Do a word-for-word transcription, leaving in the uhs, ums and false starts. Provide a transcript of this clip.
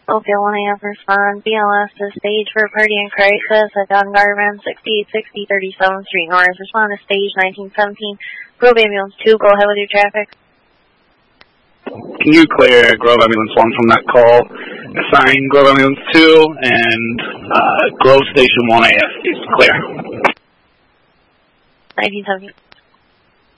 Oakdale one A F respond. B L S to stage for party in crisis at Don Garvin, sixty-eight sixty thirty-seventh Street North. Respond to stage nineteen seventeen. Grove Ambulance two, go ahead with your traffic. Can you clear Grove Ambulance one from that call? Assign Grove Ambulance two and uh, Grove Station one A F is clear. nineteen seventeen.